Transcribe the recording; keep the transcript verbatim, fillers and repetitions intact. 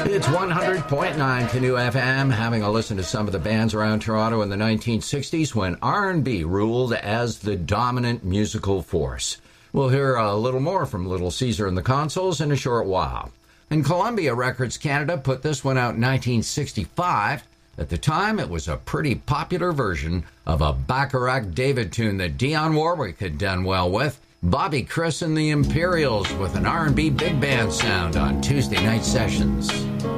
It's one hundred point nine Canoe F M, having a listen to some of the bands around Toronto in the nineteen sixties when R and B ruled as the dominant musical force. We'll hear a little more from Little Caesar and the Consuls in a short while. And Columbia Records Canada put this one out in nineteen sixty-five. At the time, it was a pretty popular version of a Bacharach David tune that Dionne Warwick had done well with. Bobby Chris and the Imperials with an R and B big band sound on Tuesday Night Sessions.